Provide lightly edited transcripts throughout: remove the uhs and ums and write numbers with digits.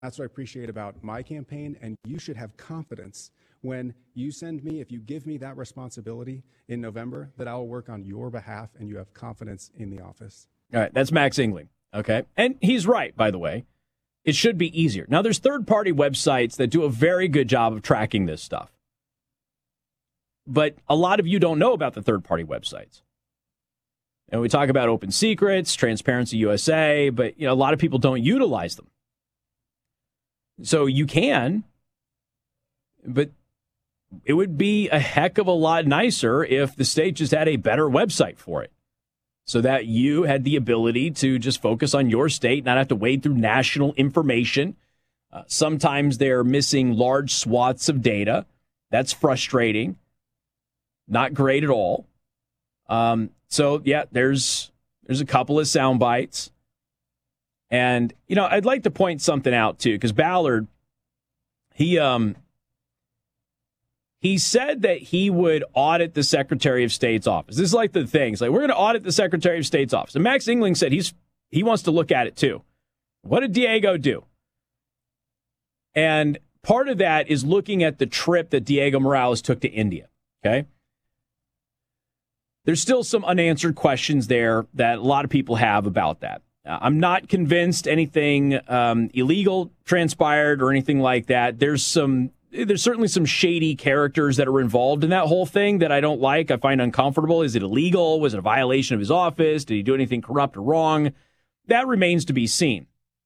That's what I appreciate about my campaign, and you should have confidence when you send me, if you give me that responsibility in November, that I will work on your behalf, and you have confidence in the office. All right, that's Max Engling, okay? And he's right, by the way. It should be easier. Now, there's third-party websites that do a very good job of tracking this stuff. But a lot of you don't know about the third-party websites. And we talk about Open Secrets, Transparency USA, but a lot of people don't utilize them. So you can, but it would be a heck of a lot nicer if the state just had a better website for it so that you had the ability to just focus on your state, not have to wade through national information. Sometimes they're missing large swaths of data. That's frustrating. Not great at all. So, yeah, there's a couple of sound bites. And, I'd like to point something out, too, because Ballard, he said that he would audit the Secretary of State's office. This is like the thing. It's like, we're going to audit the Secretary of State's office. And Max Engling said he wants to look at it, too. What did Diego do? And part of that is looking at the trip that Diego Morales took to India, okay? There's still some unanswered questions there that a lot of people have about that. I'm not convinced anything illegal transpired or anything like that. There's certainly some shady characters that are involved in that whole thing that I don't like. I find uncomfortable. Is it illegal? Was it a violation of his office? Did he do anything corrupt or wrong? That remains to be seen.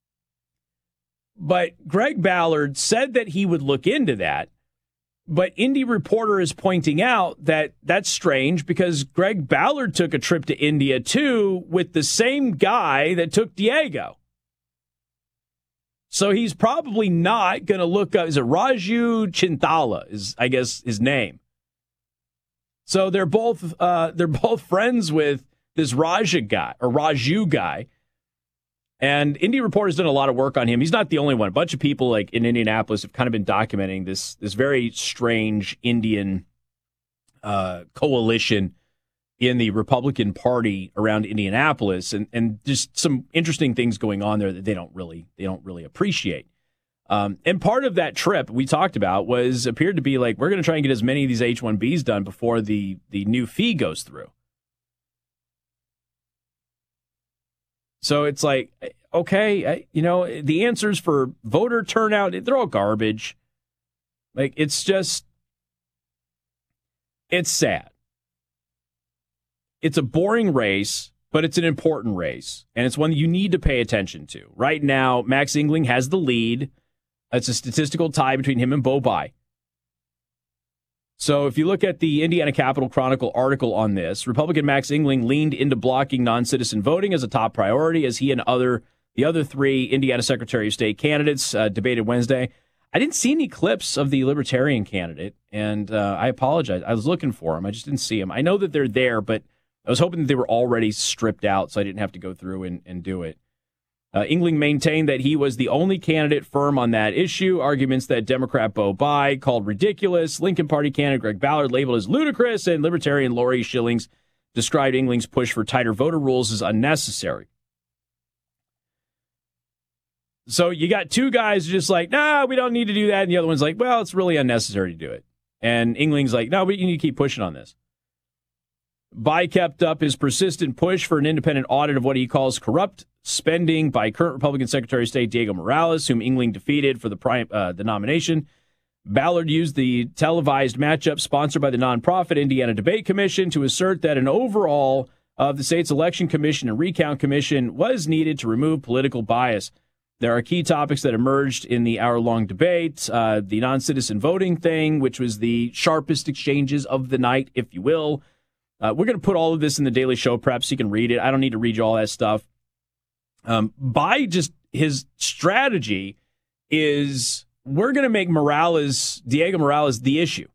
But Greg Ballard said that he would look into that. But Indy Reporter is pointing out that that's strange because Greg Ballard took a trip to India, too, with the same guy that took Diego. So he's probably not going to look up. Is it Raju Chintala is, I guess, his name. So they're both friends with this Raju guy. And Indy Reporter's done a lot of work on him. He's not the only one. A bunch of people like in Indianapolis have kind of been documenting this very strange Indian coalition in the Republican Party around Indianapolis, and just some interesting things going on there that they don't really appreciate. And part of that trip we talked about appeared to be like, we're going to try and get as many of these H-1Bs done before the new fee goes through. So it's like, okay, the answers for voter turnout, they're all garbage. Like, it's sad. It's a boring race, but it's an important race, and it's one that you need to pay attention to. Right now, Max Engling has the lead. It's a statistical tie between him and Bo Bai. So if you look at the Indiana Capital Chronicle article on this, Republican Max Engling leaned into blocking non-citizen voting as a top priority as he and the other three Indiana Secretary of State candidates debated Wednesday. I didn't see any clips of the Libertarian candidate, and I apologize. I was looking for them. I just didn't see them. I know that they're there, but I was hoping that they were already stripped out so I didn't have to go through and do it. Engling maintained that he was the only candidate firm on that issue. Arguments that Democrat Bo Bai called ridiculous, Lincoln Party candidate Greg Ballard labeled as ludicrous, and Libertarian Lori Schillings described Engling's push for tighter voter rules as unnecessary. So you got two guys just like, nah, we don't need to do that. And the other one's like, well, it's really unnecessary to do it. And Engling's like, no, but you need to keep pushing on this. Bai kept up his persistent push for an independent audit of what he calls corrupt spending by current Republican Secretary of State Diego Morales, whom Engling defeated for the nomination. Ballard used the televised matchup sponsored by the nonprofit Indiana Debate Commission to assert that an overhaul of the state's election commission and recount commission was needed to remove political bias. There are key topics that emerged in the hour-long debate, the non-citizen voting thing, which was the sharpest exchanges of the night, if you will. We're going to put all of this in the Daily Show prep so you can read it. I don't need to read you all that stuff. His strategy is we're going to make Diego Morales, the issue.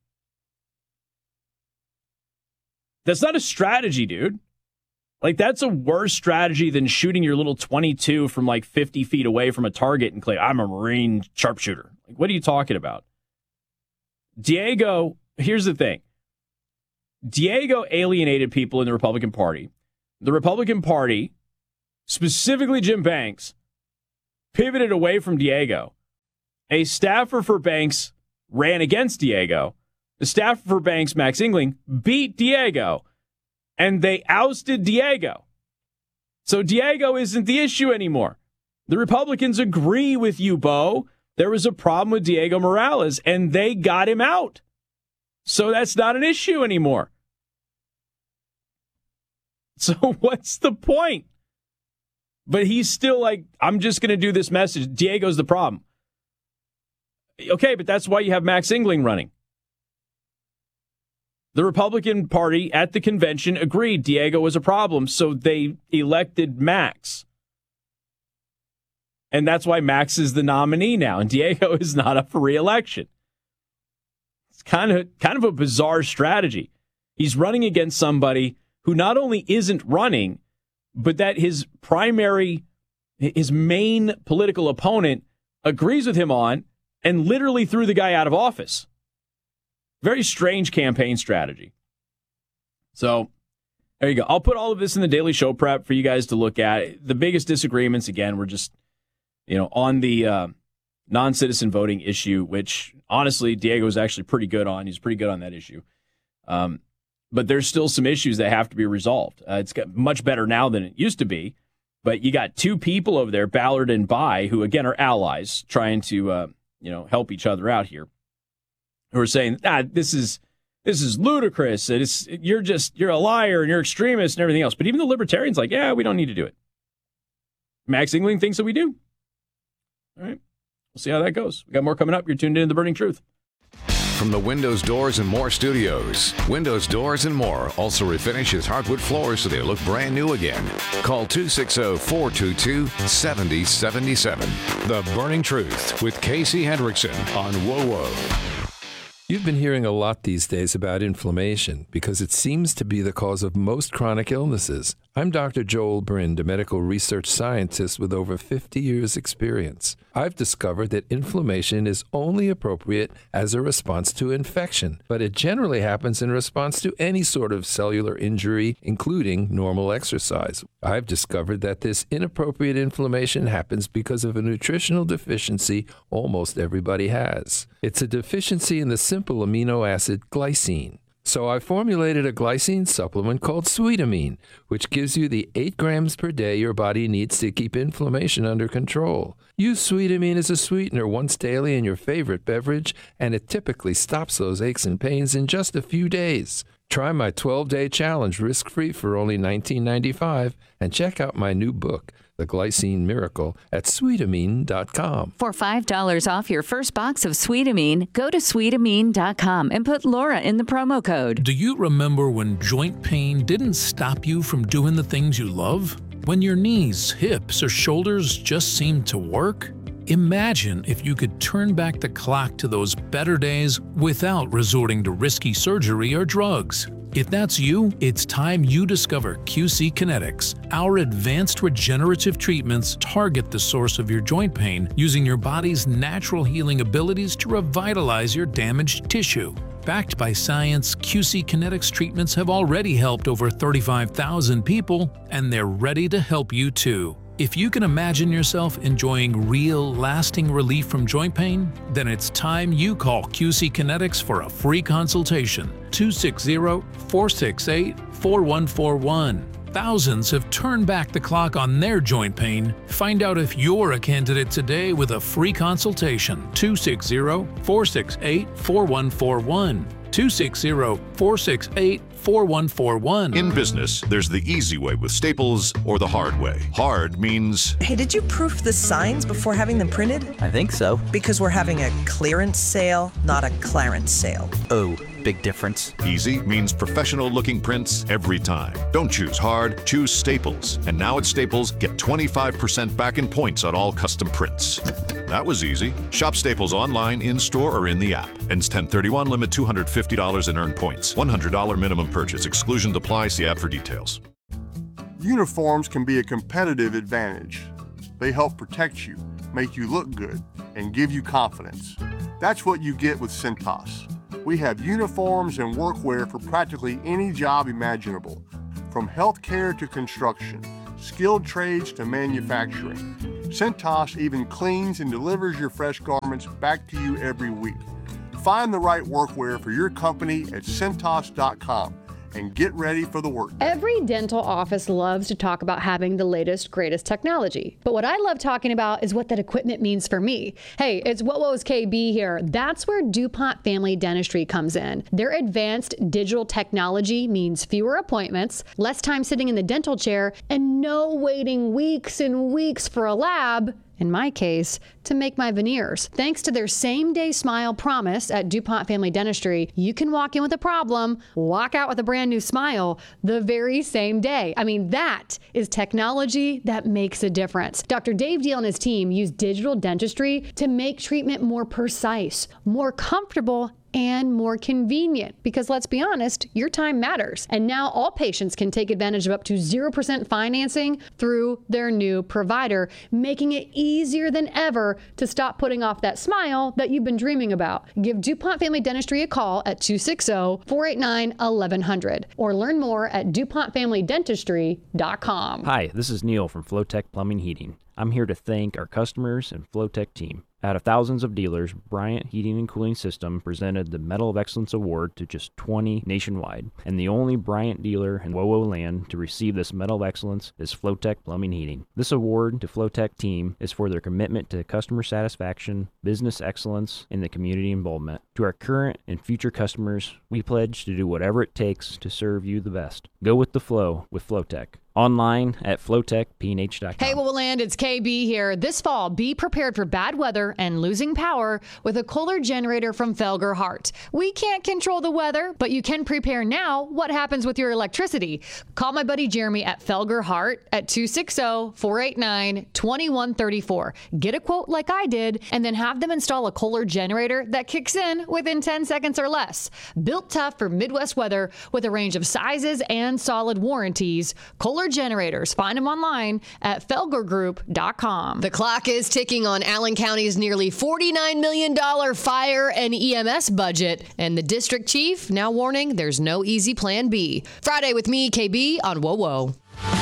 That's not a strategy, dude. Like, that's a worse strategy than shooting your little .22 from like 50 feet away from a target and claim, I'm a Marine sharpshooter. Like, what are you talking about? Diego, here's the thing. Diego alienated people in the Republican Party. The Republican Party, specifically Jim Banks, pivoted away from Diego A staffer for Banks ran against Diego. The staffer for Banks, Max Engling, beat Diego, and they ousted Diego. So Diego isn't the issue anymore. The Republicans agree with you, Bo. There was a problem with Diego Morales, and they got him out. So that's not an issue anymore. So what's the point? But he's still like, I'm just going to do this message. Diego's the problem. Okay, but that's why you have Max Engling running. The Republican Party at the convention agreed Diego was a problem, so they elected Max. And that's why Max is the nominee now, and Diego is not up for re-election. It's kind of a bizarre strategy. He's running against somebody who not only isn't running, but that his main political opponent agrees with him on and literally threw the guy out of office. Very strange campaign strategy. So there you go. I'll put all of this in the Daily Show prep for you guys to look at. The biggest disagreements, again, were just, on the non-citizen voting issue, which honestly, Diego is actually pretty good on. He's pretty good on that issue. But there's still some issues that have to be resolved. It's got much better now than it used to be. But you got two people over there, Ballard and Bai, who, again, are allies trying to, help each other out here, who are saying, this is ludicrous. You're a liar and you're extremist and everything else. But even the libertarians like, yeah, we don't need to do it. Max Engling thinks that we do. All right. We'll see how that goes. We got more coming up. You're tuned in to The Burning Truth. From the Windows Doors and More studios, Windows Doors and More also refinishes hardwood floors so they look brand new again. Call 260-422-7077. The Burning Truth with Casey Hendrickson on WOWO. You've been hearing a lot these days about inflammation because it seems to be the cause of most chronic illnesses. I'm Dr. Joel Brind, a medical research scientist with over 50 years' experience. I've discovered that inflammation is only appropriate as a response to infection, but it generally happens in response to any sort of cellular injury, including normal exercise. I've discovered that this inappropriate inflammation happens because of a nutritional deficiency almost everybody has. It's a deficiency in the simple amino acid glycine. So I formulated a glycine supplement called Sweetamine, which gives you the 8 grams per day your body needs to keep inflammation under control. Use Sweetamine as a sweetener once daily in your favorite beverage, and it typically stops those aches and pains in just a few days. Try my 12-day challenge risk-free for only $19.95 and check out my new book, The Glycine Miracle, at Sweetamine.com. For $5 off your first box of Sweetamine, go to Sweetamine.com and put Laura in the promo code. Do you remember when joint pain didn't stop you from doing the things you love? When your knees, hips, or shoulders just seemed to work? Imagine if you could turn back the clock to those better days without resorting to risky surgery or drugs. If that's you, it's time you discover QC Kinetics. Our advanced regenerative treatments target the source of your joint pain using your body's natural healing abilities to revitalize your damaged tissue. Backed by science, QC Kinetics treatments have already helped over 35,000 people, and they're ready to help you too. If you can imagine yourself enjoying real, lasting relief from joint pain, then it's time you call QC Kinetics for a free consultation. 260-468-4141. Thousands have turned back the clock on their joint pain. Find out if you're a candidate today with a free consultation. 260-468-4141. 260-468-4141. In business, there's the easy way with Staples or the hard way. Hard means... Hey, did you proof the signs before having them printed? I think so. Because we're having a clearance sale, not a clarence sale. Oh, big difference. Easy means professional-looking prints every time. Don't choose hard, choose Staples. And now at Staples, get 25% back in points on all custom prints. That was easy. Shop Staples online, in-store, or in the app. Ends 10/31, limit $250 and earn points. $100 minimum purchase. Exclusions apply. See app for details. Uniforms can be a competitive advantage. They help protect you, make you look good, and give you confidence. That's what you get with Cintas. We have uniforms and workwear for practically any job imaginable, from healthcare to construction, skilled trades to manufacturing. Cintas even cleans and delivers your fresh garments back to you every week. Find the right workwear for your company at Cintas.com and get ready for the work. Every dental office loves to talk about having the latest, greatest technology. But what I love talking about is what that equipment means for me. Hey, it's WOWO's KB here. That's where DuPont Family Dentistry comes in. Their advanced digital technology means fewer appointments, less time sitting in the dental chair, and no waiting weeks and weeks for a lab, in my case, to make my veneers. Thanks to their same-day smile promise at DuPont Family Dentistry, you can walk in with a problem, walk out with a brand new smile the very same day. I mean, that is technology that makes a difference. Dr. Dave Deal and his team use digital dentistry to make treatment more precise, more comfortable, and more convenient, because let's be honest, your time matters. And now all patients can take advantage of up to 0% financing through their new provider, making it easier than ever to stop putting off that smile that you've been dreaming about. Give DuPont Family Dentistry a call at 260-489-1100 or learn more at DuPontFamilyDentistry.com. Hi, this is Neil from Flowtech Plumbing Heating. I'm here to thank our customers and Flowtech team. Out of thousands of dealers, Bryant Heating and Cooling System presented the Medal of Excellence Award to just 20 nationwide. And the only Bryant dealer in WOWO land to receive this Medal of Excellence is Flowtech Plumbing Heating. This award to Flowtech team is for their commitment to customer satisfaction, business excellence, and the community involvement. To our current and future customers, we pledge to do whatever it takes to serve you the best. Go with the flow with Flowtech. Online at flowtechpnh.com. Hey, WOWOland, it's KB here. This fall, be prepared for bad weather and losing power with a Kohler generator from Felger Hart. We can't control the weather, but you can prepare now. What happens with your electricity? Call my buddy Jeremy at Felger Hart at 260-489-2134. Get a quote like I did, and then have them install a Kohler generator that kicks in within 10 seconds or less. Built tough for Midwest weather with a range of sizes and solid warranties, Kohler generators. Find them online at felgergroup.com. The clock is ticking on Allen County's nearly $49 million fire and EMS budget, and the district chief now warning there's no easy plan B. Friday with me, KB, on WOWO.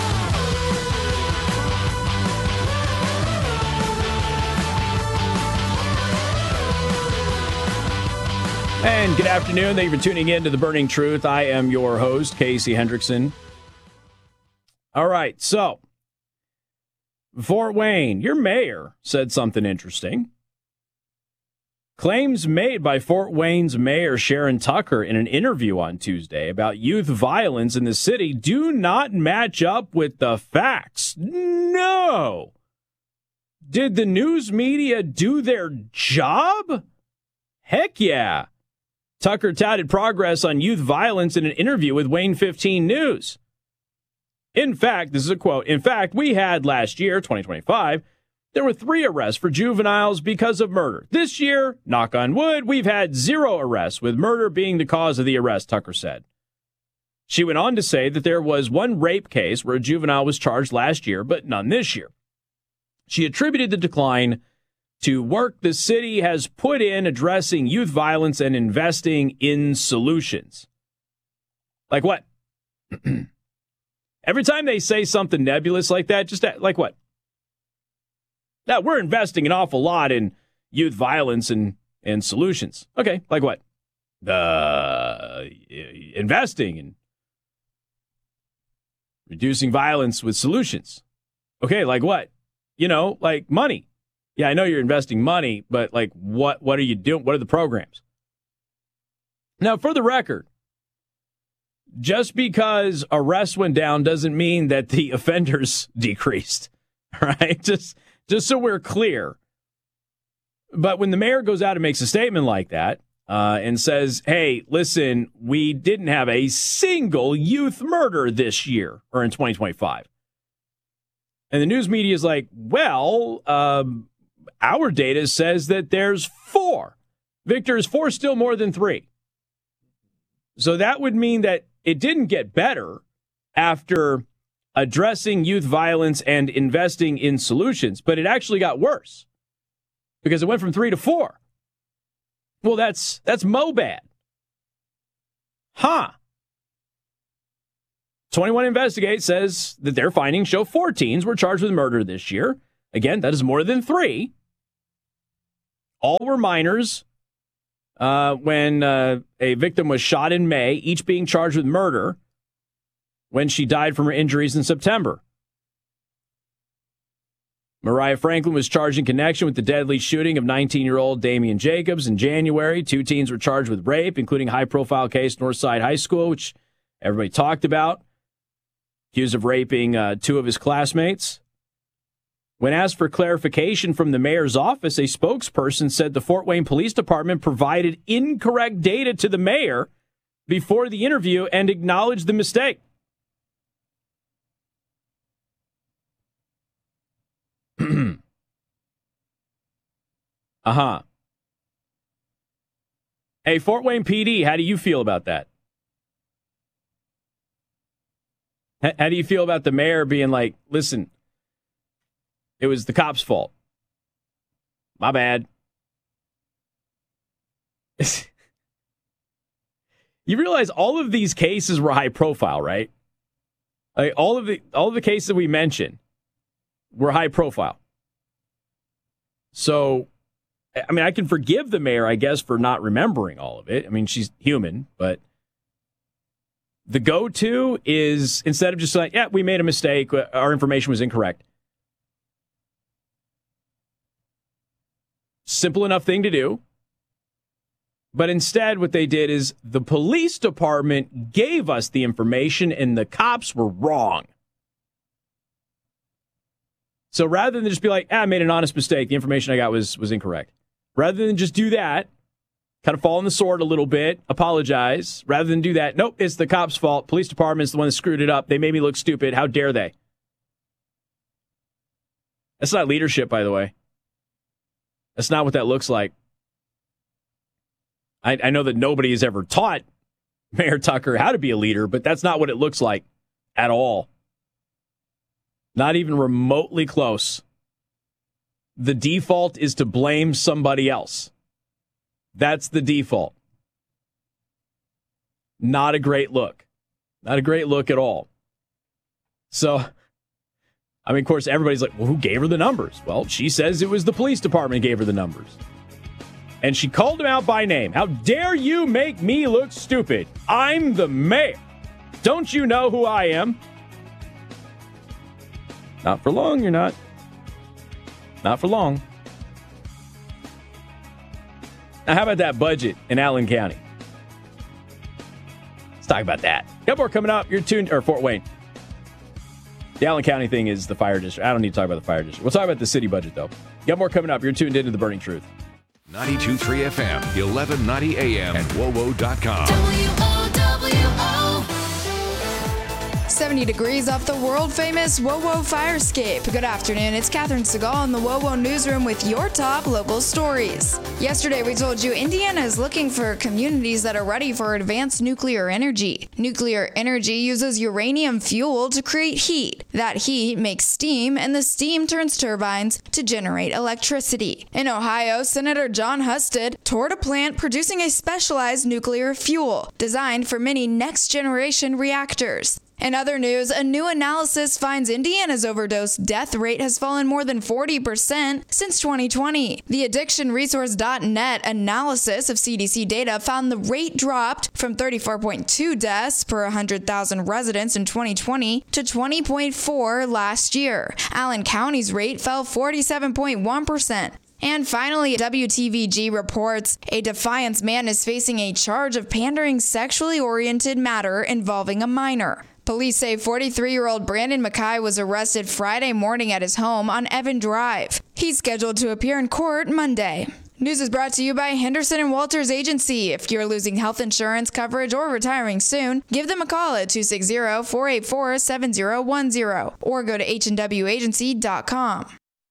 And good afternoon. Thank you for tuning in to The Burning Truth. I am your host, Casey Hendrickson. All right, so Fort Wayne, your mayor said something interesting. Claims made by Fort Wayne's Mayor Sharon Tucker in an interview on Tuesday about youth violence in the city do not match up with the facts. No. Did the news media do their job? Heck yeah. Tucker touted progress on youth violence in an interview with Wayne 15 News. In fact, this is a quote, in fact, we had last year, 2025, there were 3 arrests for juveniles because of murder. This year, knock on wood, we've had 0 arrests, with murder being the cause of the arrest, Tucker said. She went on to say that there was 1 rape case where a juvenile was charged last year, but none this year. She attributed the decline to work the city has put in addressing youth violence and investing in solutions. Like what? Every time they say something nebulous like that, just like what? Now, we're investing an awful lot in youth violence and solutions. Okay, like what? Investing in reducing violence with solutions. Okay, like what? You know, like money. Yeah, I know you're investing money, but like what are you doing? What are the programs? Now, for the record, just because arrests went down doesn't mean that the offenders decreased, right? Just so we're clear. But when the mayor goes out and makes a statement like that and says, hey, listen, we didn't have a single youth murder this year or in 2025. And the news media is like, well, our data says that there's 4. Victor, is 4 still more than 3? So that would mean that it didn't get better after addressing youth violence and investing in solutions, but it actually got worse because it went from 3 to 4. Well, that's mo-bad. Huh. 21 Investigate says that their findings show 4 teens were charged with murder this year. Again, that is more than 3. All were minors when a victim was shot in May, each being charged with murder when she died from her injuries in September. Mariah Franklin was charged in connection with the deadly shooting of 19-year-old Damian Jacobs in January. 2 teens were charged with rape, including a high-profile case Northside High School, which everybody talked about, accused of raping 2 of his classmates. When asked for clarification from the mayor's office, a spokesperson said the Fort Wayne Police Department provided incorrect data to the mayor before the interview and acknowledged the mistake. Hey, Fort Wayne PD, how do you feel about that? How do you feel about the mayor being like, listen, it was the cops' fault. My bad. You realize all of these cases were high profile, right? Like all of the cases we mentioned were high profile. So, I mean, I can forgive the mayor, I guess, for not remembering all of it. I mean, she's human, but the go-to is instead of just like, yeah, we made a mistake, our information was incorrect. Simple enough thing to do. But instead, what they did is the police department gave us the information and the cops were wrong. So rather than just be like, I made an honest mistake, the information I got was incorrect. Rather than just do that, kind of fall on the sword a little bit, apologize. Rather than do that, nope, it's the cops' fault. Police department's the one that screwed it up. They made me look stupid. How dare they? That's not leadership, by the way. That's not what that looks like. I know that nobody has ever taught Mayor Tucker how to be a leader, but that's not what it looks like at all. Not even remotely close. The default is to blame somebody else. That's the default. Not a great look. Not a great look at all. So, I mean, of course, everybody's like, well, who gave her the numbers? Well, she says it was the police department gave her the numbers. And she called him out by name. How dare you make me look stupid? I'm the mayor. Don't you know who I am? Not for long, you're not. Not for long. Now, how about that budget in Allen County? Let's talk about that. Got more coming up. You're tuned, or Fort Wayne. The Allen County thing is the fire district. I don't need to talk about the fire district. We'll talk about the city budget, though. Got more coming up. You're tuned into The Burning Truth. 92.3 FM, 1190 AM, and WOWO.com. 70 degrees off the world-famous WOWO fire escape. Good afternoon, it's Catherine Segal in the WOWO newsroom with your top local stories. Yesterday, we told you Indiana is looking for communities that are ready for advanced nuclear energy. Nuclear energy uses uranium fuel to create heat. That heat makes steam, and the steam turns turbines to generate electricity. In Ohio, Senator John Husted toured a plant producing a specialized nuclear fuel designed for many next-generation reactors. In other news, a new analysis finds Indiana's overdose death rate has fallen more than 40% since 2020. The AddictionResource.net analysis of CDC data found the rate dropped from 34.2 deaths per 100,000 residents in 2020 to 20.4 last year. Allen County's rate fell 47.1%. And finally, WTVG reports a Defiance man is facing a charge of pandering sexually oriented matter involving a minor. Police say 43-year-old Brandon Mackay was arrested Friday morning at his home on Evan Drive. He's scheduled to appear in court Monday. News is brought to you by Henderson and Walters Agency. If you're losing health insurance coverage or retiring soon, give them a call at 260-484-7010 or go to hnwagency.com.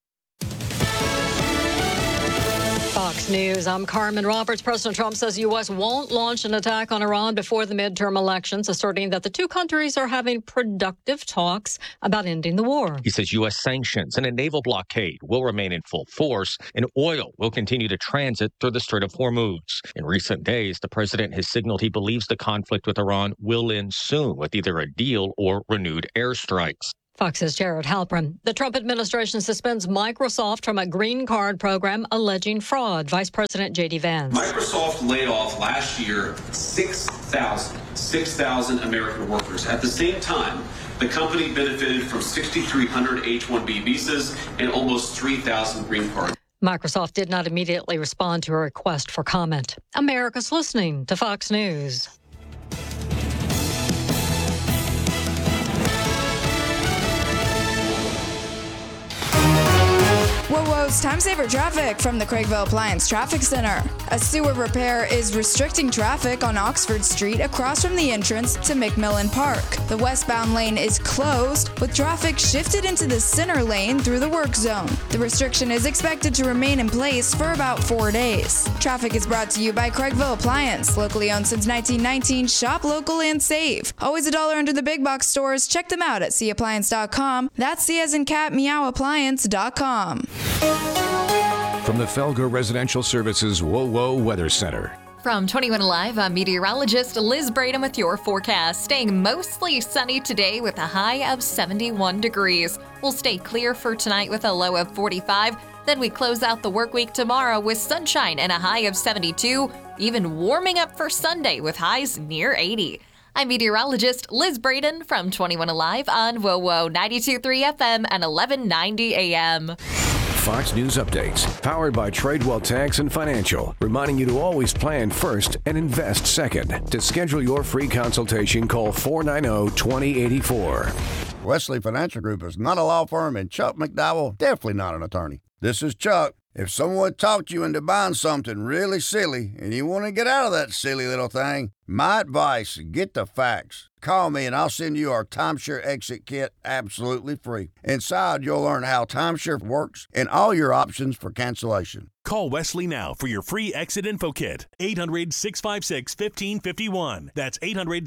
Fox News, I'm Carmen Roberts. President Trump says the U.S. won't launch an attack on Iran before the midterm elections, asserting that the two countries are having productive talks about ending the war. He says U.S. sanctions and a naval blockade will remain in full force, and oil will continue to transit through the Strait of Hormuz. In recent days, the president has signaled he believes the conflict with Iran will end soon with either a deal or renewed airstrikes. Fox's Jared Halpern. The Trump administration suspends Microsoft from a green card program alleging fraud. Vice President J.D. Vance. Microsoft laid off last year 6,000 American workers. At the same time, the company benefited from 6,300 H-1B visas and almost 3,000 green cards. Microsoft did not immediately respond to a request for comment. America's listening to Fox News. Whoa, time saver traffic from the Craigville Appliance Traffic Center. A sewer repair is restricting traffic on Oxford Street across from the entrance to McMillan Park. The westbound lane is closed, with traffic shifted into the center lane through the work zone. The restriction is expected to remain in place for about 4 days. Traffic is brought to you by Craigville Appliance, locally owned since 1919. Shop local and save. Always $1 under the big box stores. Check them out at cappliance.com. That's C as in cat, meow, appliance.com. From the Felger Residential Services Whoa Weather Center. From 21 Alive, I'm meteorologist Liz Braden with your forecast. Staying mostly sunny today with a high of 71 degrees. We'll stay clear for tonight with a low of 45. Then we close out the work week tomorrow with sunshine and a high of 72. Even warming up for Sunday with highs near 80. I'm meteorologist Liz Braden from 21 Alive on WOWO 92.3 FM and 1190 AM. Fox News Updates, powered by Tradewell Tax and Financial, reminding you to always plan first and invest second. To schedule your free consultation, call 490-2084. Wesley Financial Group is not a law firm, and Chuck McDowell, definitely not an attorney. This is Chuck. If someone talked you into buying something really silly and you want to get out of that silly little thing, my advice, get the facts. Call me and I'll send you our timeshare exit kit absolutely free. Inside, you'll learn how timeshare works and all your options for cancellation. Call Wesley now for your free exit info kit. 800-656-1551. That's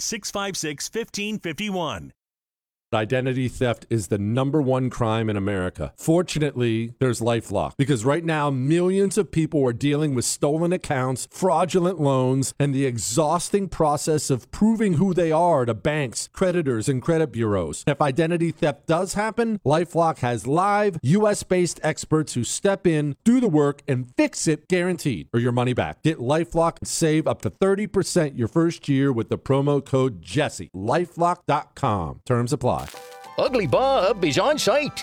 800-656-1551. Identity theft is the #1 crime in America. Fortunately, there's LifeLock, because right now millions of people are dealing with stolen accounts, fraudulent loans, and the exhausting process of proving who they are to banks, creditors, and credit bureaus. If identity theft does happen, LifeLock has live, US-based experts who step in, do the work, and fix it guaranteed, or your money back. Get LifeLock and save up to 30% your first year with the promo code Jesse. LifeLock.com. Terms apply. Ugly Bob is on site.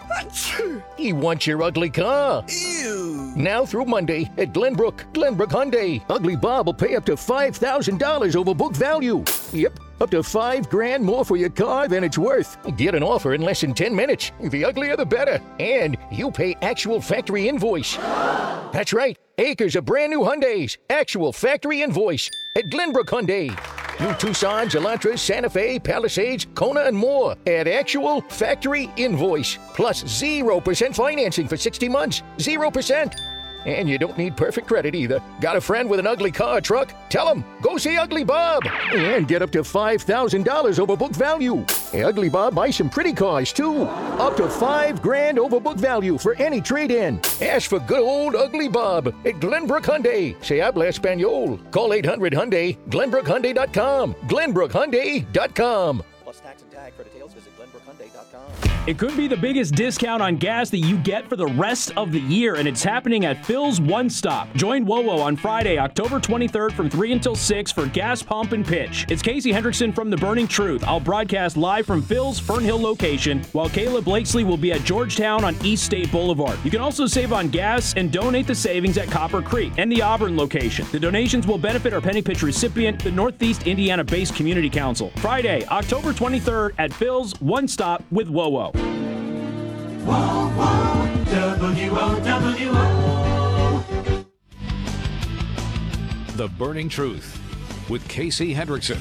He wants your ugly car. Ew. Now through Monday at Glenbrook Hyundai. Ugly Bob will pay up to $5,000 over book value. Yep, up to $5,000 more for your car than it's worth. Get an offer in less than 10 minutes. The uglier the better. And you pay actual factory invoice. That's right. Acres of brand new Hyundais. Actual factory invoice at Glenbrook Hyundai. New Tucsons, Elantras, Santa Fe, Palisades, Kona, and more at actual factory invoice. Plus 0% financing for 60 months. 0%. And you don't need perfect credit either. Got a friend with an ugly car or truck? Tell him, go see Ugly Bob. And get up to $5,000 over book value. Ugly Bob buys some pretty cars, too. Up to $5,000 over book value for any trade-in. Ask for good old Ugly Bob at Glenbrook Hyundai. Se habla Espanol. Call 800-HYUNDAI, GlenbrookHyundai.com. GlenbrookHyundai.com. Plus tax and tag. For details, visit GlenbrookHyundai.com. It could be the biggest discount on gas that you get for the rest of the year, and it's happening at Phil's One Stop. Join WOWO on Friday, October 23rd from 3 until 6 for Gas Pump and Pitch. It's Casey Hendrickson from The Burning Truth. I'll broadcast live from Phil's Fern Hill location, while Kayla Blakesley will be at Georgetown on East State Boulevard. You can also save on gas and donate the savings at Copper Creek and the Auburn location. The donations will benefit our Penny Pitch recipient, the Northeast Indiana-based Community Council. Friday, October 23rd at Phil's One Stop with WOWO. WOWO. The Burning Truth with Casey Hendrickson.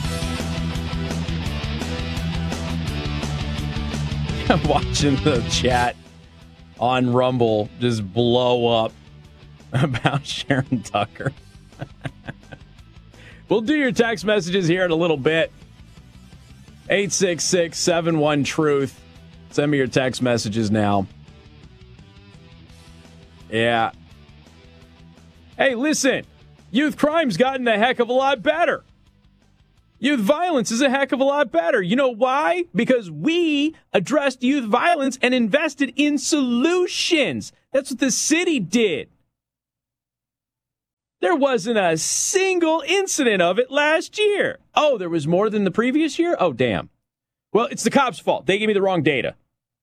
I'm watching the chat on Rumble just blow up about Sharon Tucker. We'll do your text messages here in a little bit. 866-71-TRUTH. Send me your text messages now. Yeah. Hey, listen. Youth crime's gotten a heck of a lot better. Youth violence is a heck of a lot better. You know why? Because we addressed youth violence and invested in solutions. That's what the city did. There wasn't a single incident of it last year. Oh, there was more than the previous year? Oh, damn. Well, it's the cops' fault. They gave me the wrong data.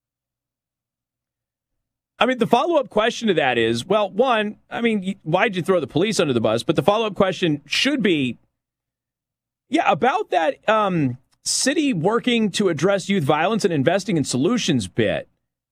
I mean, the follow-up question to that is, well, one, I mean, why'd you throw the police under the bus? But the follow-up question should be, yeah, about that city working to address youth violence and investing in solutions bit.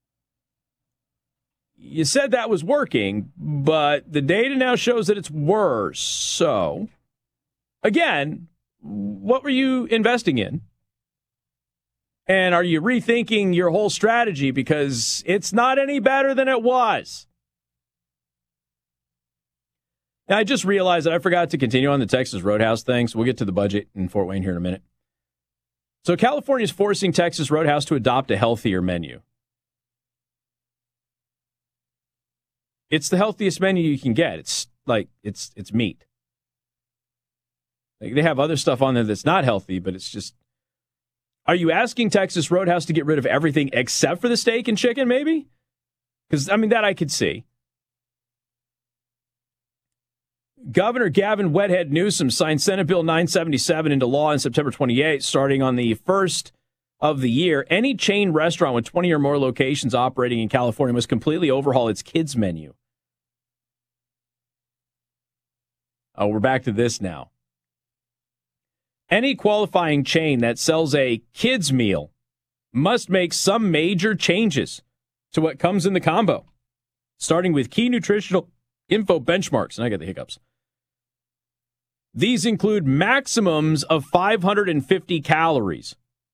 You said that was working, but the data now shows that it's worse. So, again, what were you investing in? And are you rethinking your whole strategy because it's not any better than it was? Now, I just realized that I forgot to continue on the Texas Roadhouse thing, so we'll get to the budget in Fort Wayne here in a minute. So California is forcing Texas Roadhouse to adopt a healthier menu. It's the healthiest menu you can get. It's meat. Like, they have other stuff on there that's not healthy, but it's just... Are you asking Texas Roadhouse to get rid of everything except for the steak and chicken, maybe? Because, I mean, that I could see. Governor Gavin Wethead Newsom signed Senate Bill 977 into law on September 28th, starting on the 1st of the year. Any chain restaurant with 20 or more locations operating in California must completely overhaul its kids menu. Oh, we're back to this now. Any qualifying chain that sells a kids meal must make some major changes to what comes in the combo, starting with key nutritional info benchmarks. And I get the hiccups. These include maximums of 550 calories.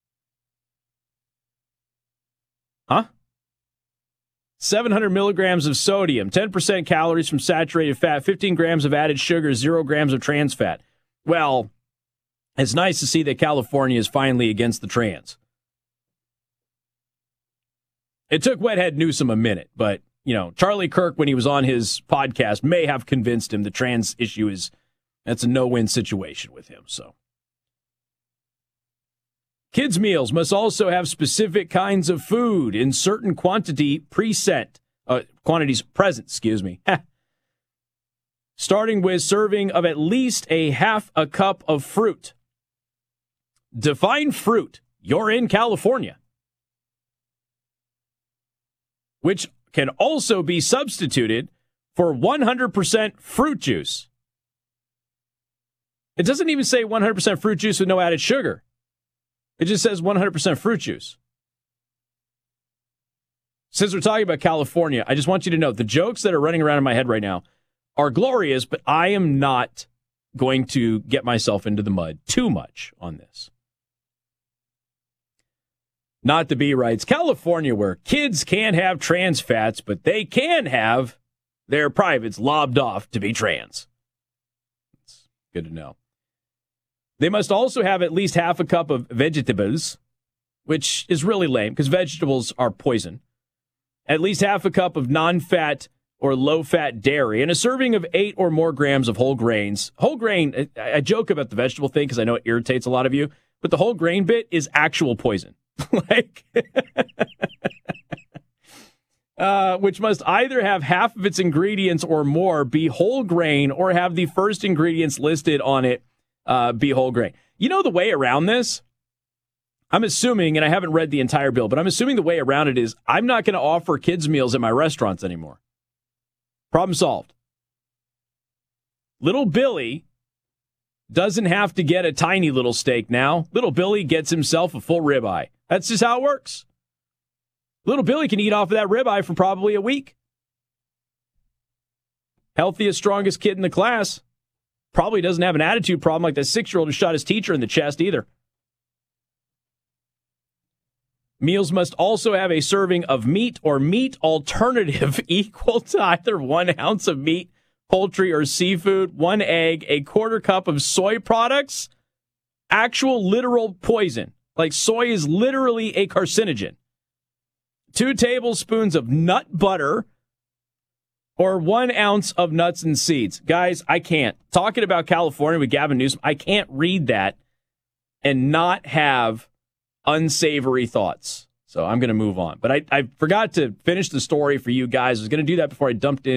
Huh? 700 milligrams of sodium, 10% calories from saturated fat, 15 grams of added sugar, 0 grams of trans fat. Well, it's nice to see that California is finally against the trans. It took Wethead Newsom a minute, but, you know, Charlie Kirk, when he was on his podcast, may have convinced him the trans issue that's a no-win situation with him, so. Kids' meals must also have specific kinds of food in certain quantities present, starting with serving of at least a half a cup of fruit. Define fruit. You're in California. Which can also be substituted for 100% fruit juice. It doesn't even say 100% fruit juice with no added sugar. It just says 100% fruit juice. Since we're talking about California, I just want you to know the jokes that are running around in my head right now are glorious, but I am not going to get myself into the mud too much on this. Not to be writes, California, where kids can't have trans fats, but they can have their privates lobbed off to be trans. It's good to know. They must also have at least half a cup of vegetables, which is really lame because vegetables are poison. At least half a cup of non-fat or low-fat dairy, and a serving of 8 or more grams of whole grains. Whole grain, I joke about the vegetable thing because I know it irritates a lot of you, but the whole grain bit is actual poison. Which must either have half of its ingredients or more be whole grain or have the first ingredients listed on it be whole grain. You know the way around this? I'm assuming, and I haven't read the entire bill, but I'm assuming the way around it is I'm not going to offer kids meals at my restaurants anymore. Problem solved. Little Billy doesn't have to get a tiny little steak now. Little Billy gets himself a full ribeye. That's just how it works. Little Billy can eat off of that ribeye for probably a week. Healthiest, strongest kid in the class. Probably doesn't have an attitude problem like that 6-year-old who shot his teacher in the chest either. Meals must also have a serving of meat or meat alternative equal to either 1 ounce of meat, poultry, or seafood, 1 egg, a quarter cup of soy products, actual literal poison. Like soy is literally a carcinogen. 2 tablespoons of nut butter or 1 ounce of nuts and seeds. Guys, I can't. Talking about California with Gavin Newsom, I can't read that and not have unsavory thoughts. So I'm going to move on. But I forgot to finish the story for you guys. I was going to do that before I jumped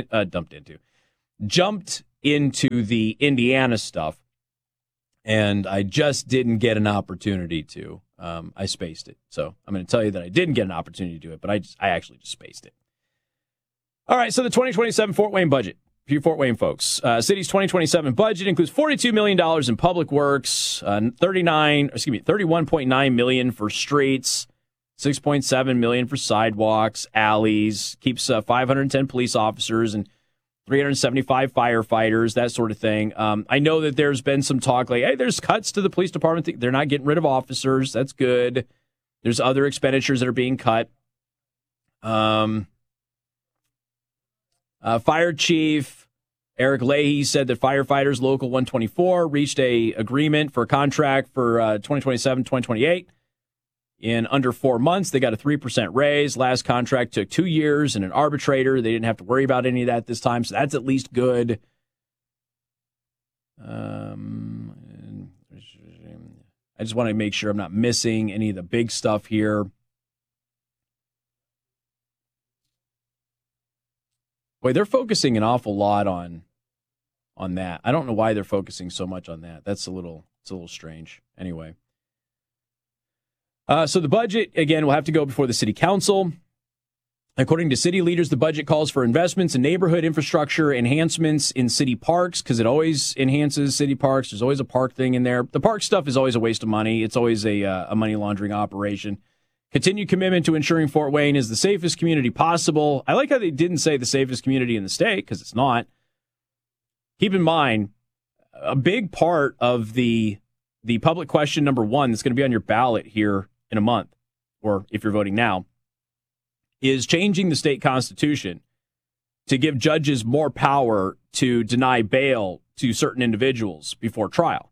into the Indiana stuff, and I just didn't get an opportunity to. I spaced it. So I'm going to tell you that I didn't get an opportunity to do it, but I actually just spaced it. All right, so the 2027 Fort Wayne budget. For you Fort Wayne folks, city's 2027 budget includes $42 million in public works, $31.9 million for streets, $6.7 million for sidewalks, alleys, keeps 510 police officers and 375 firefighters, that sort of thing. I know that there's been some talk like, hey, there's cuts to the police department. They're not getting rid of officers. That's good. There's other expenditures that are being cut. Fire Chief Eric Leahy said that firefighters Local 124 reached a agreement for a contract for 2027-2028. In under 4 months, they got a 3% raise. Last contract took 2 years and an arbitrator. They didn't have to worry about any of that this time, so that's at least good. I just want to make sure I'm not missing any of the big stuff here. Boy, they're focusing an awful lot on that. I don't know why they're focusing so much on that. It's a little strange. Anyway. So the budget, again, will have to go before the city council. According to city leaders, the budget calls for investments in neighborhood infrastructure, enhancements in city parks, because it always enhances city parks. There's always a park thing in there. The park stuff is always a waste of money. It's always a money laundering operation. Continued commitment to ensuring Fort Wayne is the safest community possible. I like how they didn't say the safest community in the state, because it's not. Keep in mind, a big part of the public question number 1 that's going to be on your ballot here in a month, or if you're voting now, is changing the state constitution to give judges more power to deny bail to certain individuals before trial.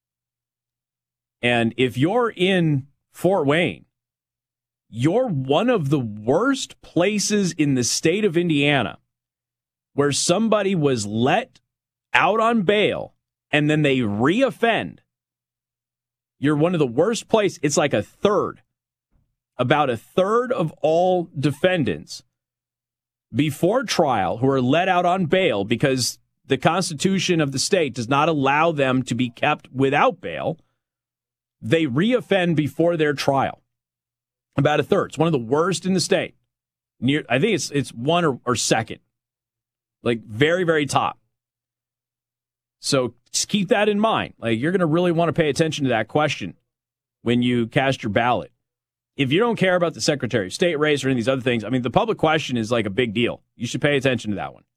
And if you're in Fort Wayne, you're one of the worst places in the state of Indiana where somebody was let out on bail and then they reoffend. You're one of the worst places. It's like about a third of all defendants before trial who are let out on bail because the Constitution of the state does not allow them to be kept without bail. They reoffend before their trial. About a third. It's one of the worst in the state. I think it's one or second. Like very, very top. So just keep that in mind. Like you're going to really want to pay attention to that question when you cast your ballot. If you don't care about the Secretary of State race or any of these other things, I mean, the public question is like a big deal. You should pay attention to that one.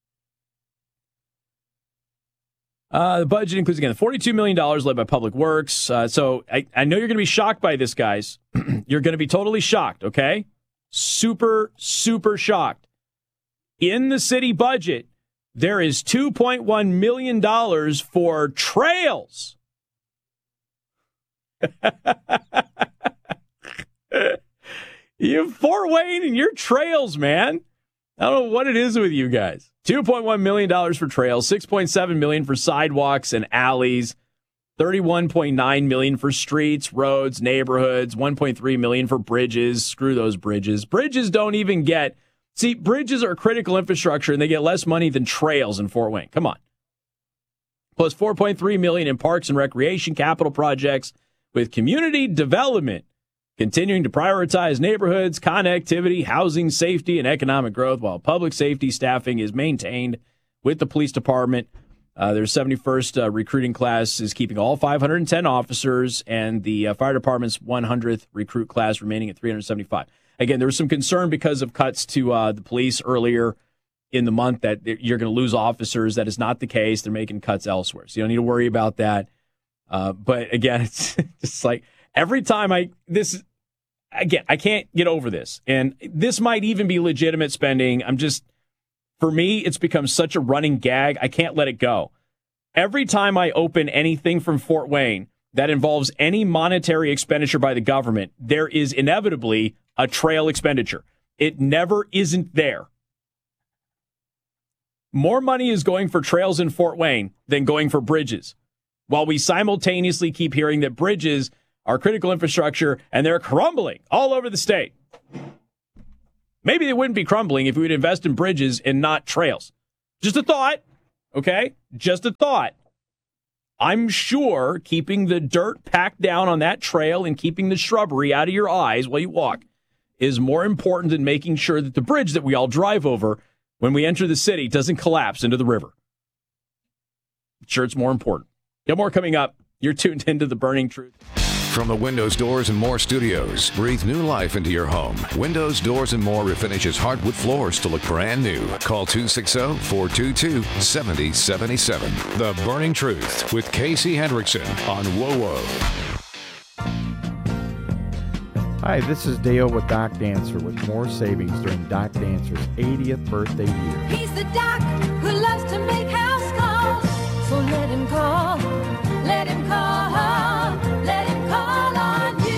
The budget includes, again, $42 million led by Public Works. So I know you're going to be shocked by this, guys. You're going to be totally shocked, okay? Super, super shocked. In the city budget, there is $2.1 million for trails. You have Fort Wayne and your trails, man. I don't know what it is with you guys. $2.1 million for trails, $6.7 million for sidewalks and alleys, $31.9 million for streets, roads, neighborhoods, $1.3 million for bridges. Screw those bridges. Bridges don't even get... See, bridges are critical infrastructure, and they get less money than trails in Fort Wayne. Come on. Plus $4.3 million in parks and recreation capital projects, with community development continuing to prioritize neighborhoods, connectivity, housing, safety, and economic growth, while public safety staffing is maintained with the police department. Their 71st recruiting class is keeping all 510 officers, and the fire department's 100th recruit class remaining at 375. Again, there was some concern because of cuts to the police earlier in the month that you're going to lose officers. That is not the case. They're making cuts elsewhere, so you don't need to worry about that. But again, it's just like every time I can't get over this. And this might even be legitimate spending. For me, it's become such a running gag. I can't let it go. Every time I open anything from Fort Wayne that involves any monetary expenditure by the government, there is inevitably a trail expenditure. It never isn't there. More money is going for trails in Fort Wayne than going for bridges. while we simultaneously keep hearing that bridges are critical infrastructure and they're crumbling all over the state. Maybe they wouldn't be crumbling if we would invest in bridges and not trails. Just a thought, okay? Just a thought. I'm sure keeping the dirt packed down on that trail and keeping the shrubbery out of your eyes while you walk is more important than making sure that the bridge that we all drive over when we enter the city doesn't collapse into the river. Sure, it's more important. Got more coming up. You're tuned into The Burning Truth. From the Windows, Doors, and More studios, breathe new life into your home. Windows, Doors, and More refinishes hardwood floors to look brand new. Call 260-422-7077. The Burning Truth with Casey Hendrickson on WOWO. Hi, this is Dale with Doc Dancer with more savings during Doc Dancer's 80th birthday year. He's the doc who loves to make house calls. So let him call, let him call, let him call on you.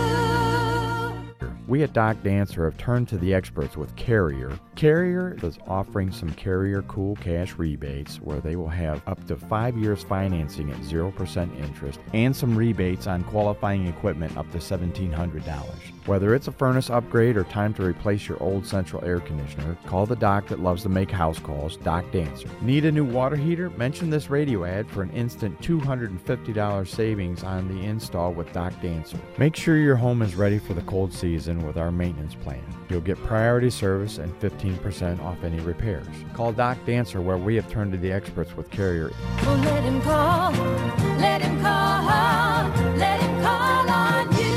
We at Doc Dancer have turned to the experts with Carrier. Carrier is offering some Carrier Cool Cash rebates where they will have up to 5 years financing at 0% interest and some rebates on qualifying equipment up to $1,700. Whether it's a furnace upgrade or time to replace your old central air conditioner, call the doc that loves to make house calls, Doc Dancer. Need a new water heater? Mention this radio ad for an instant $250 savings on the install with Doc Dancer. Make sure your home is ready for the cold season with our maintenance plan. You'll get priority service and 15% off any repairs. Call Doc Dancer where we have turned to the experts with Carrier. So let him call, let him call, let him call on you.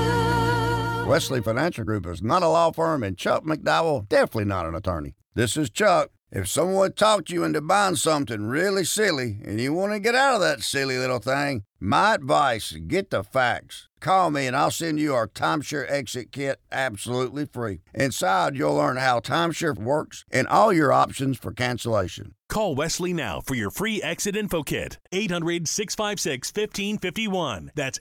Wesley Financial Group is not a law firm, and Chuck McDowell definitely not an attorney. This is Chuck. If someone talked you into buying something really silly and you want to get out of that silly little thing, my advice, get the facts. Call me and I'll send you our timeshare exit kit absolutely free. Inside, you'll learn how timeshare works and all your options for cancellation. Call Wesley now for your free exit info kit. 800-656-1551. That's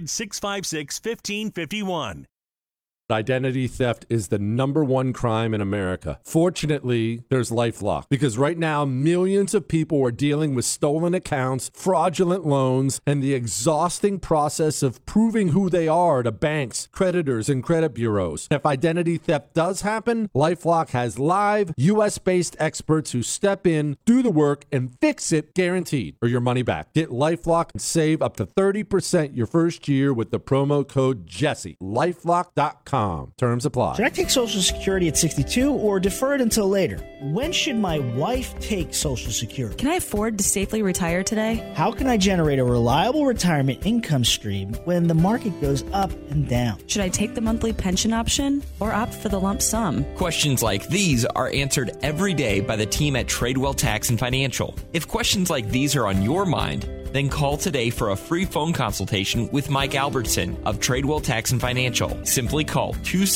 800-656-1551. Identity theft is the #1 crime in America. Fortunately, there's LifeLock, because right now millions of people are dealing with stolen accounts, fraudulent loans, and the exhausting process of proving who they are to banks, creditors, and credit bureaus. If identity theft does happen, LifeLock has live US-based experts who step in, do the work, and fix it guaranteed, or your money back. Get LifeLock and save up to 30% your first year with the promo code Jesse. LifeLock.com. Terms apply. Should I take Social Security at 62 or defer it until later? When should my wife take Social Security? Can I afford to safely retire today? How can I generate a reliable retirement income stream when the market goes up and down? Should I take the monthly pension option or opt for the lump sum? Questions like these are answered every day by the team at Tradewell Tax and Financial. If questions like these are on your mind, then call today for a free phone consultation with Mike Albertson of Tradewell Tax and Financial. Simply call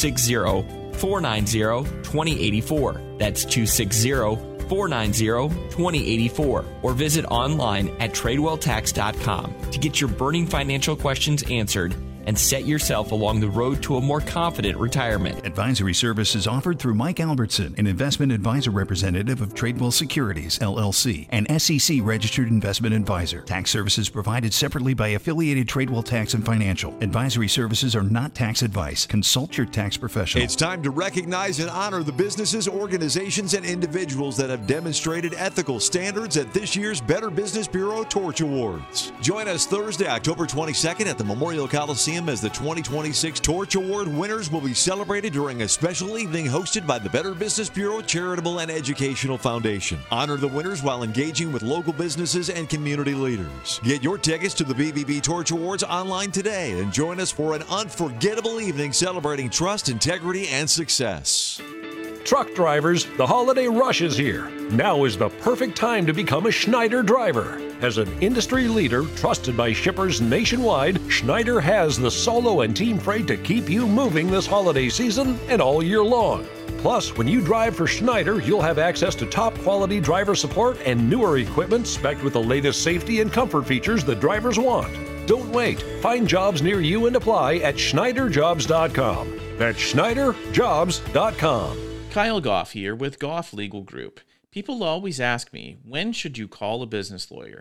260-490-2084. That's 260-490-2084. Or visit online at TradewellTax.com to get your burning financial questions answered and set yourself along the road to a more confident retirement. Advisory services offered through Mike Albertson, an investment advisor representative of Tradewell Securities, LLC, an SEC-registered investment advisor. Tax services provided separately by affiliated Tradewell Tax and Financial. Advisory services are not tax advice. Consult your tax professional. It's time to recognize and honor the businesses, organizations, and individuals that have demonstrated ethical standards at this year's Better Business Bureau Torch Awards. Join us Thursday, October 22nd at the Memorial Coliseum as the 2026 Torch Award winners will be celebrated during a special evening hosted by the Better Business Bureau Charitable and Educational Foundation. Honor the winners while engaging with local businesses and community leaders. Get your tickets to the BBB Torch Awards online today and join us for an unforgettable evening celebrating trust, integrity, and success. Truck drivers, the holiday rush is here. Now is the perfect time to become a Schneider driver. As an industry leader trusted by shippers nationwide, Schneider has the solo and team freight to keep you moving this holiday season and all year long. Plus, when you drive for Schneider, you'll have access to top quality driver support and newer equipment spec'd with the latest safety and comfort features that drivers want. Don't wait. Find jobs near you and apply at SchneiderJobs.com. That's SchneiderJobs.com. Kyle Goff here with Goff Legal Group. People always ask me, when should you call a business lawyer?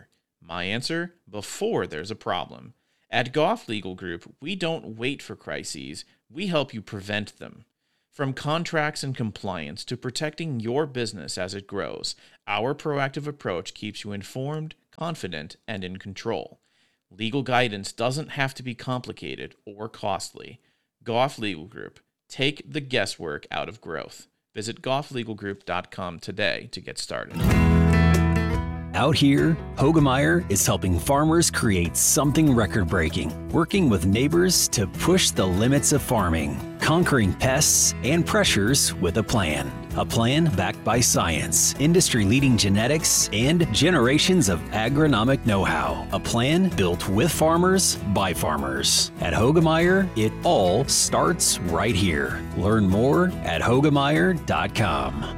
My answer, before there's a problem. At Goff Legal Group, we don't wait for crises, we help you prevent them. From contracts and compliance to protecting your business as it grows, our proactive approach keeps you informed, confident, and in control. Legal guidance doesn't have to be complicated or costly. Goff Legal Group. Take the guesswork out of growth. Visit gofflegalgroup.com today to get started. Out here, Hogemeyer is helping farmers create something record-breaking, working with neighbors to push the limits of farming, conquering pests and pressures with a plan. A plan backed by science, industry-leading genetics, and generations of agronomic know-how. A plan built with farmers, by farmers. At Hogemeyer, it all starts right here. Learn more at Hogemeyer.com.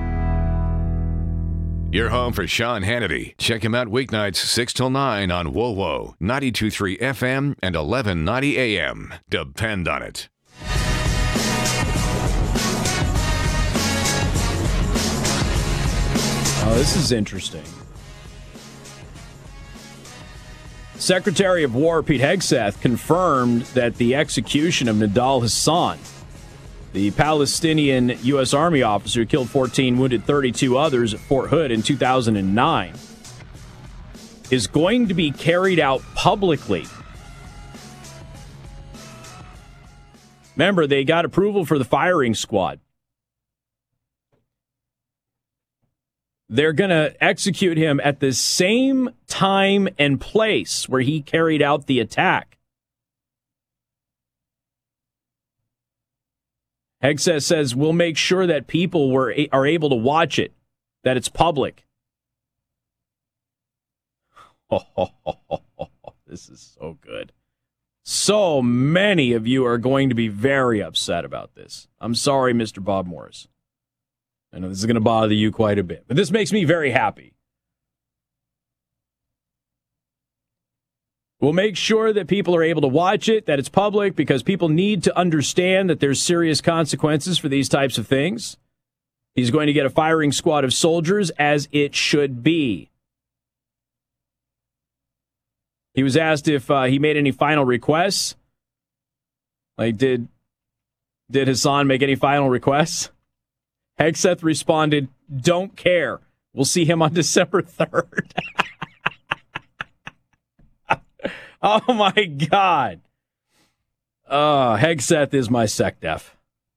You're home for Sean Hannity. Check him out weeknights 6 till 9 on WoWo, 92.3 FM and 1190 AM. Depend on it. Oh, this is interesting. Secretary of War Pete Hegseth confirmed that the execution of Nidal Hassan, the Palestinian U.S. Army officer who killed 14, wounded 32 others at Fort Hood in 2009, is going to be carried out publicly. Remember, they got approval for the firing squad. They're going to execute him at the same time and place where he carried out the attack. Hegseth says, we'll make sure that people are able to watch it, that it's public. This is so good. So many of you are going to be very upset about this. I'm sorry, Mr. Bob Morris. I know this is going to bother you quite a bit, but this makes me very happy. We'll make sure that people are able to watch it, that it's public, because people need to understand that there's serious consequences for these types of things. He's going to get a firing squad of soldiers, as it should be. He was asked if he made any final requests. Like, did Hassan make any final requests? Hegseth responded, don't care. We'll see him on December 3rd. Oh, my God. Hegseth is my SecDef.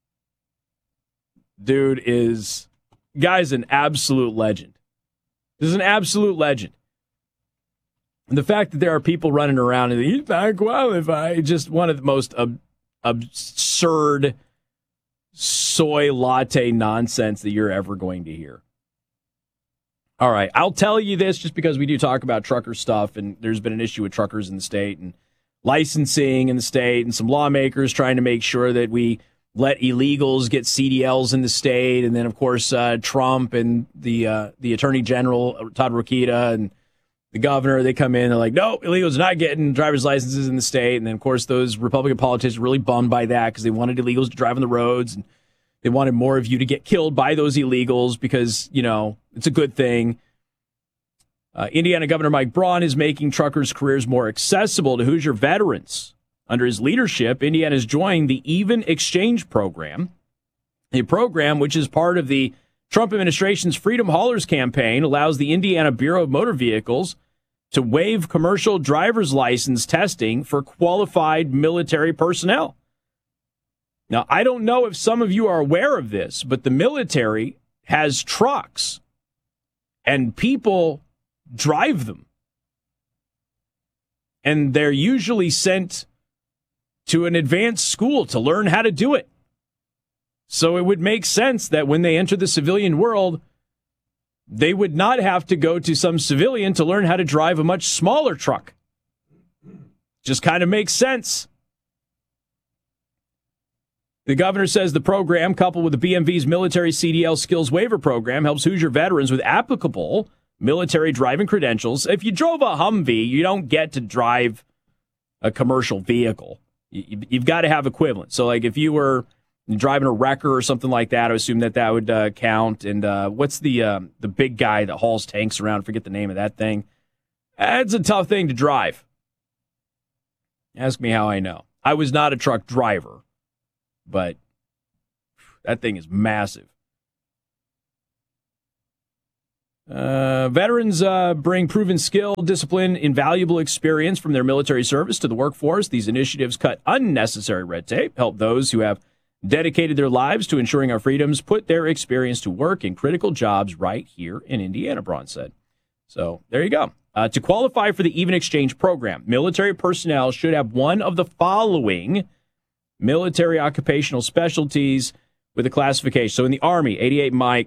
Guy's an absolute legend. This is an absolute legend. And the fact that there are people running around and he's not qualified, just one of the most absurd soy latte nonsense that you're ever going to hear. All right, I'll tell you this just because we do talk about trucker stuff, and there's been an issue with truckers in the state and licensing in the state, and some lawmakers trying to make sure that we let illegals get CDLs in the state, and then, of course, Trump and the Attorney General, Todd Rokita, and the governor, they come in, they're like, no, illegals are not getting driver's licenses in the state, and then, of course, those Republican politicians were really bummed by that because they wanted illegals to drive on the roads, and they wanted more of you to get killed by those illegals because, you know, it's a good thing. Indiana Governor Mike Braun is making truckers' careers more accessible to Hoosier veterans. Under his leadership, Indiana has joined the Even Exchange Program, a program which is part of the Trump administration's Freedom Haulers campaign, allows the Indiana Bureau of Motor Vehicles to waive commercial driver's license testing for qualified military personnel. Now, I don't know if some of you are aware of this, but the military has trucks, and people drive them. And they're usually sent to an advanced school to learn how to do it. So it would make sense that when they enter the civilian world, they would not have to go to some civilian to learn how to drive a much smaller truck. Just kind of makes sense. The governor says the program, coupled with the BMV's military CDL skills waiver program, helps Hoosier veterans with applicable military driving credentials. If you drove a Humvee, you don't get to drive a commercial vehicle. You've got to have equivalent. So, like, if you were driving a wrecker or something like that, I assume that would count. And what's the big guy that hauls tanks around? I forget the name of that thing. That's a tough thing to drive. Ask me how I know. I was not a truck driver, but that thing is massive. Veterans bring proven skill, discipline, invaluable experience from their military service to the workforce. These initiatives cut unnecessary red tape, help those who have dedicated their lives to ensuring our freedoms put their experience to work in critical jobs right here in Indiana, Braun said. So there you go. To qualify for the Even Exchange program, military personnel should have one of the following military occupational specialties with a classification. So in the Army, 88 Mike,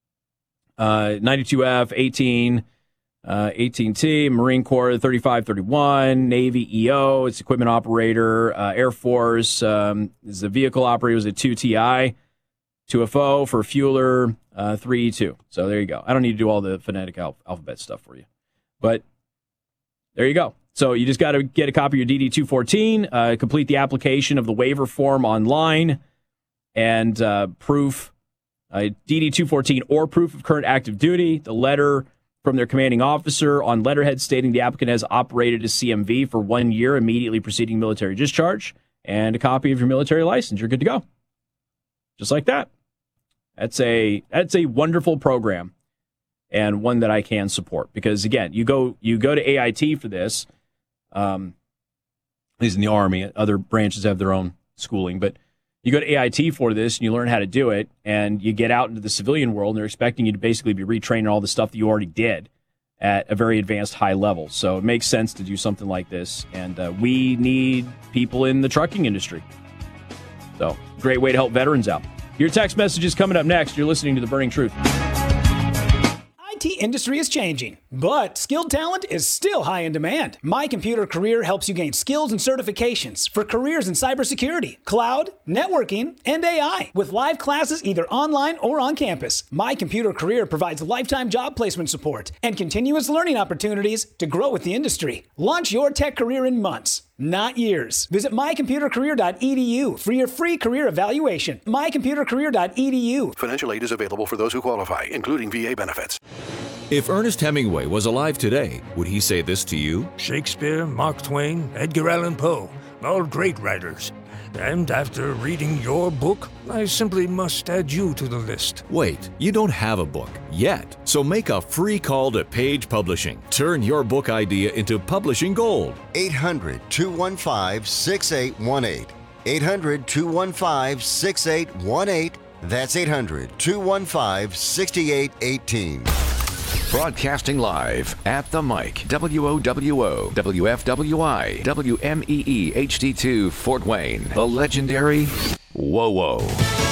92F, 18, 18T, Marine Corps, 3531, Navy EO, it's equipment operator, Air Force, is the vehicle operator, was a 2TI, 2FO for fueler, 3E2. So there you go. I don't need to do all the phonetic alphabet stuff for you. But there you go. So you just got to get a copy of your DD-214, complete the application of the waiver form online, and proof, DD-214 or proof of current active duty, the letter from their commanding officer on letterhead stating the applicant has operated a CMV for 1 year immediately preceding military discharge, and a copy of your military license. You're good to go. Just like that. That's a wonderful program, and one that I can support, because again, you go to AIT for this. At least in the Army, other branches have their own schooling, but you go to AIT for this and you learn how to do it, and you get out into the civilian world and they're expecting you to basically be retrained on all the stuff that you already did at a very advanced high level. So it makes sense to do something like this, and we need people in the trucking industry. So great way to help veterans out. Your text message is coming up next. You're listening to The Burning Truth. IT industry is changing, but skilled talent is still high in demand. My Computer Career helps you gain skills and certifications for careers in cybersecurity, cloud, networking, and AI, with live classes either online or on campus. My Computer Career provides lifetime job placement support and continuous learning opportunities to grow with the industry. Launch your tech career in months, not years. Visit mycomputercareer.edu for your free career evaluation. mycomputercareer.edu. Financial aid is available for those who qualify, including VA benefits. If Ernest Hemingway was alive today, would he say this to you? Shakespeare, Mark Twain, Edgar Allan Poe, all great writers. And after reading your book, I simply must add you to the list. Wait, you don't have a book yet. So make a free call to Page Publishing. Turn your book idea into publishing gold. 800-215-6818. 800-215-6818. That's 800-215-6818. Broadcasting live at the mic, WOWO, WFWI, WMEE HD2 Fort Wayne, the legendary WOWO.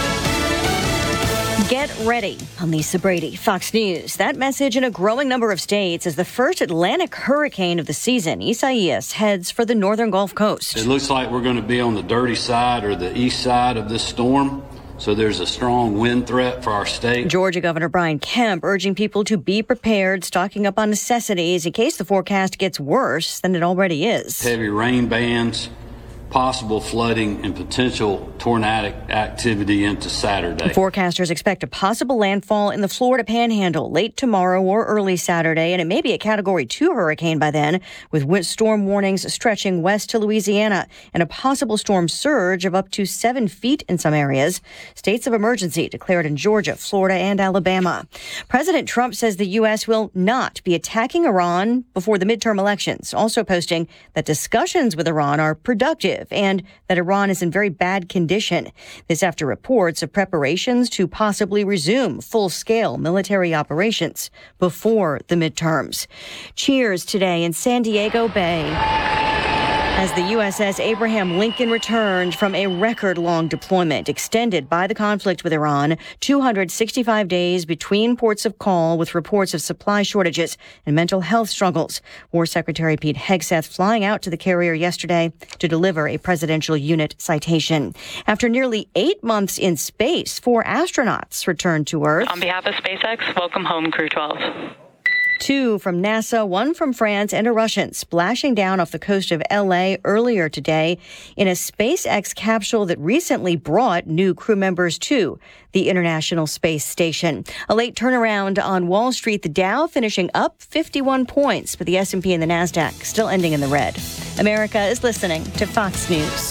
Get ready. I'm Lisa Brady, Fox News. That message in a growing number of states as the first Atlantic hurricane of the season, Isaias, heads for the northern Gulf Coast. It looks like we're going to be on the dirty side or the east side of this storm. So there's a strong wind threat for our state. Georgia Governor Brian Kemp urging people to be prepared, stocking up on necessities in case the forecast gets worse than it already is. Heavy rain bands, possible flooding, and potential tornadic activity into Saturday. Forecasters expect a possible landfall in the Florida Panhandle late tomorrow or early Saturday, and it may be a Category 2 hurricane by then, with storm warnings stretching west to Louisiana and a possible storm surge of up to 7 feet in some areas. States of emergency declared in Georgia, Florida, and Alabama. President Trump says the U.S. will not be attacking Iran before the midterm elections, also posting that discussions with Iran are productive and that Iran is in very bad condition. This after reports of preparations to possibly resume full-scale military operations before the midterms. Cheers today in San Diego Bay as the USS Abraham Lincoln returned from a record-long deployment extended by the conflict with Iran, 265 days between ports of call with reports of supply shortages and mental health struggles. War Secretary Pete Hegseth flying out to the carrier yesterday to deliver a presidential unit citation. After nearly 8 months in space, 4 astronauts returned to Earth. On behalf of SpaceX, welcome home, Crew 12. 2 from NASA, 1 from France, and a Russian splashing down off the coast of L.A. earlier today in a SpaceX capsule that recently brought new crew members to the International Space Station. A late turnaround on Wall Street, the Dow finishing up 51 points, but the S&P and the NASDAQ still ending in the red. America is listening to Fox News.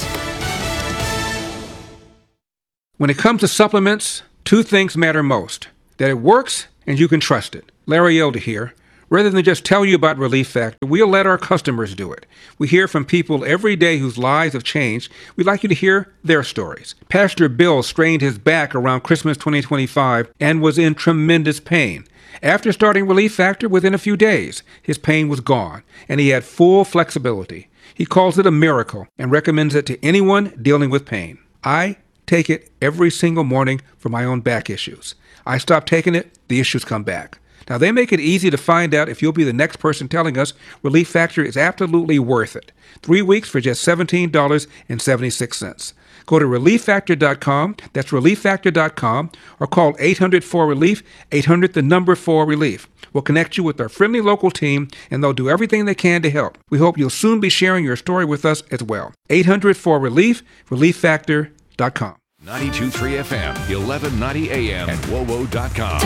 When it comes to supplements, 2 things matter most: that it works and you can trust it. Larry Elder here. Rather than just tell you about Relief Factor, we'll let our customers do it. We hear from people every day whose lives have changed. We'd like you to hear their stories. Pastor Bill strained his back around Christmas 2025 and was in tremendous pain. After starting Relief Factor, within a few days, his pain was gone, and he had full flexibility. He calls it a miracle and recommends it to anyone dealing with pain. I take it every single morning for my own back issues. I stop taking it, the issues come back. Now, they make it easy to find out if you'll be the next person telling us Relief Factor is absolutely worth it. 3 weeks for just $17.76. Go to ReliefFactor.com, that's ReliefFactor.com, or call 800-4RELIEF, 800-4RELIEF. We'll connect you with our friendly local team, and they'll do everything they can to help. We hope you'll soon be sharing your story with us as well. 800-4RELIEF, ReliefFactor.com. 92.3 FM, 1190 AM, and WOWO.com.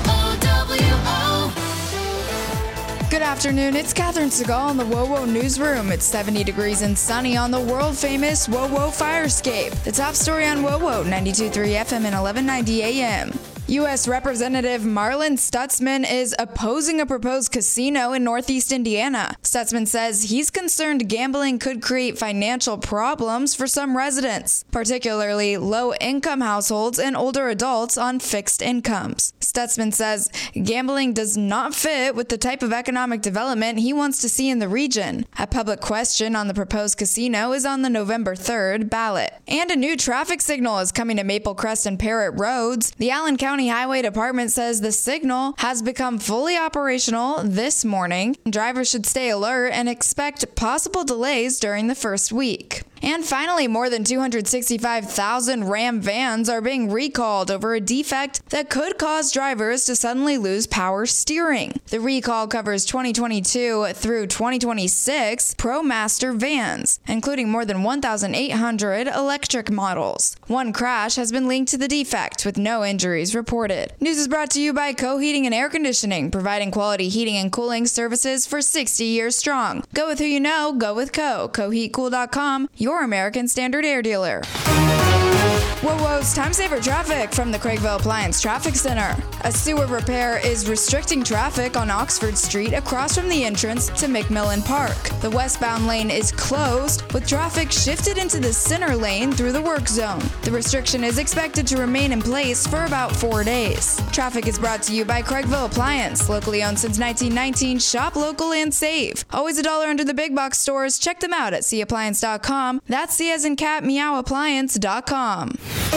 Good afternoon, it's Catherine Segal in the WOWO Newsroom. It's 70 degrees and sunny on the world-famous WOWO Firescape. The top story on WOWO, 92.3 FM and 1190 AM. U.S. Representative Marlin Stutzman is opposing a proposed casino in Northeast Indiana. Stutzman says he's concerned gambling could create financial problems for some residents, particularly low-income households and older adults on fixed incomes. Stutzman says gambling does not fit with the type of economic development he wants to see in the region. A public question on the proposed casino is on the November 3rd ballot. And a new traffic signal is coming to Maple Crest and Parrott Roads. The Allen County Highway Department says the signal has become fully operational this morning. Drivers should stay alert and expect possible delays during the first week. And finally, more than 265,000 Ram vans are being recalled over a defect that could cause drivers to suddenly lose power steering. The recall covers 2022 through 2026 ProMaster vans, including more than 1,800 electric models. One crash has been linked to the defect, with no injuries reported. News is brought to you by Co-Heating and Air Conditioning, providing quality heating and cooling services for 60 years strong. Go with who you know, go with Co. CoHeatCool.com, your American Standard Air dealer. WOWO's Time Saver Traffic from the Craigville Appliance Traffic Center. A sewer repair is restricting traffic on Oxford Street across from the entrance to McMillan Park. The westbound lane is closed, with traffic shifted into the center lane through the work zone. The restriction is expected to remain in place for about 4 days. Traffic is brought to you by Craigville Appliance, locally owned since 1919. Shop local and save. Always $1 under the big box stores. Check them out at cappliance.com. That's C as in cat, meow appliance.com.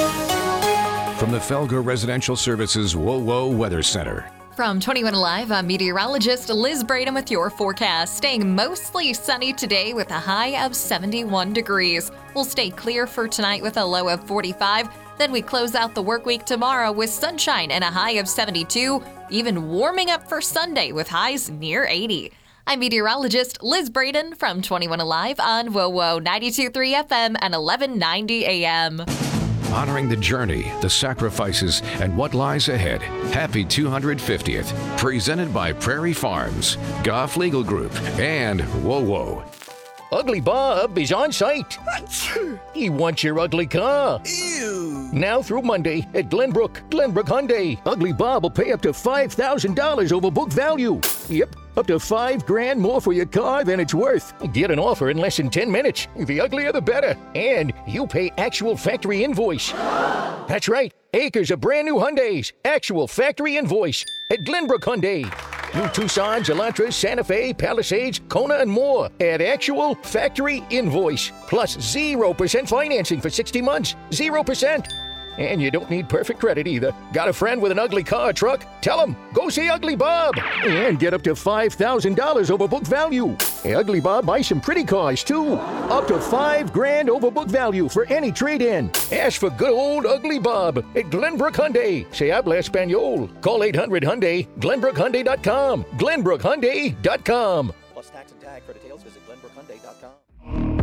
From the Felger Residential Services WOWO Weather Center. From 21 Alive, I'm meteorologist Liz Braden with your forecast. Staying mostly sunny today with a high of 71 degrees. We'll stay clear for tonight with a low of 45. Then we close out the work week tomorrow with sunshine and a high of 72, even warming up for Sunday with highs near 80. I'm meteorologist Liz Braden from 21 Alive on WOWO 92.3 FM and 1190 AM. Honoring the journey, the sacrifices, and what lies ahead. Happy 250th. Presented by Prairie Farms, Goff Legal Group, and WOWO. Ugly Bob is on site. He wants your ugly car. Ew. Now through Monday at Glenbrook Hyundai. Ugly Bob will pay up to $5,000 over book value. Yep, up to $5,000 more for your car than it's worth. Get an offer in less than 10 minutes. The uglier the better. And you pay actual factory invoice. That's right. Acres of brand new Hyundais. Actual factory invoice at Glenbrook Hyundai. New Tucsons, Elantras, Santa Fe, Palisades, Kona, and more at actual factory invoice. Plus 0% financing for 60 months. 0%. And you don't need perfect credit either. Got a friend with an ugly car or truck? Tell him, go see Ugly Bob. And get up to $5,000 over book value. Hey, Ugly Bob buys some pretty cars, too. Up to $5,000 over book value for any trade-in. Ask for good old Ugly Bob at Glenbrook Hyundai. Se habla Espanol. Call 800-HYUNDAI, GlenbrookHyundai.com. GlenbrookHyundai.com. Plus tax and tag. For details, visit GlenbrookHyundai.com.